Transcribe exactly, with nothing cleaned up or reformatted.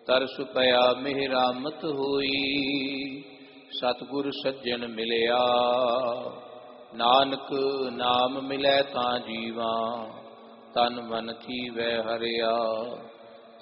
ਤਰਸ ਪਿਆ ਮਿਹਰਾਮਤ ਹੋਈ। ਸਤਿਗੁਰ ਸੱਜਣ ਮਿਲਿਆ, ਨਾਨਕ ਨਾਮ ਮਿਲੈ ਤਾਂ ਜੀਵਾ, ਤਨ ਮਨ ਥੀਵੈ ਹਰਿਆ।